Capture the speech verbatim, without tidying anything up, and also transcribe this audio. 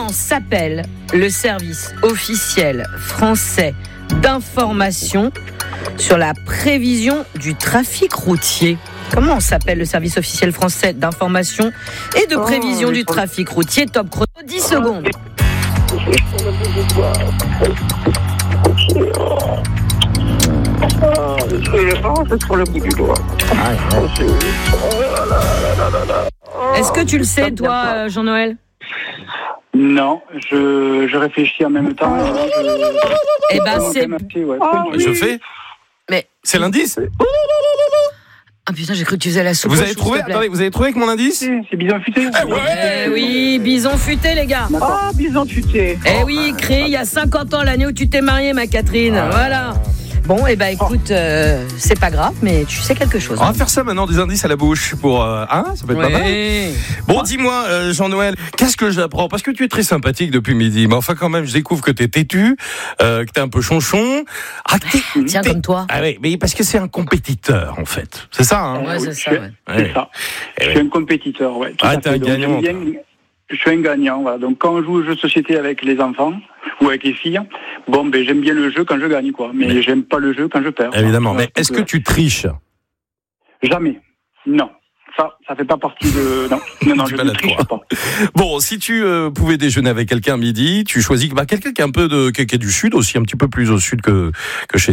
Comment s'appelle le service officiel français d'information sur la prévision du trafic routier? Comment s'appelle le service officiel français d'information et de prévision oh, du trafic routier? Top chrono, dix secondes. C'est sur le bout du doigt. Est-ce que tu le sais, toi, Jean-Noël? Non, je, je réfléchis en même temps. Je... Eh ben, c'est... Ouais. Oh, oui. Je fais Mais... C'est l'indice? Ah putain, j'ai cru que tu faisais la soupe. Vous avez trouvé, attendez, vous avez trouvé avec mon indice? C'est, c'est Bison Futé. Eh ouais. Eh oui, Bison Futé, les gars. Oh, Bison Futé. Eh oui, créé il y a cinquante ans, l'année où tu t'es mariée, ma Catherine. Ah. Voilà. Bon, eh ben écoute, euh, c'est pas grave, mais tu sais quelque chose. On va hein. faire ça maintenant, des indices à la bouche pour... Euh, hein, ça peut être ouais. pas mal. Bon, dis-moi, euh, Jean-Noël, qu'est-ce que j'apprends? Parce que tu es très sympathique depuis midi, mais enfin quand même, je découvre que t'es têtu, euh, que t'es un peu chonchon. Ah, t'es, Tiens, t'es... comme toi. Ah oui, mais parce que c'est un compétiteur, en fait. C'est ça, hein? Ouais, oui, c'est ça, je, ouais. C'est ouais. ça. Eh je ouais. suis un compétiteur, ouais. Ah, t'es un gagnant. Bien, je suis un gagnant, voilà. Donc quand on joue aux jeux de société avec les enfants ou avec les filles, bon, ben j'aime bien le jeu quand je gagne, quoi. Mais, mais... j'aime pas le jeu quand je perds. Évidemment. Quoi. Mais est-ce que tu triches? Jamais. Non. Ça, ça fait pas partie de... Non, non, non je ne triche pas. Bon, si tu euh, pouvais déjeuner avec quelqu'un à midi, tu choisis bah, quelqu'un qui est un peu de, qui est du sud aussi, un petit peu plus au sud que, que chez